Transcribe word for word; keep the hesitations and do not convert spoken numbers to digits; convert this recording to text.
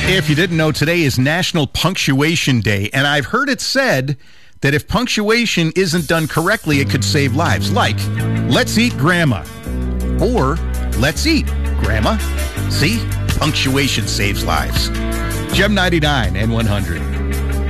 If you didn't know, today is National Punctuation Day, and I've heard it said that if punctuation isn't done correctly, it could save lives. Like, let's eat grandma, or let's eat grandma. See? Punctuation saves lives. Gem ninety-nine and one hundred.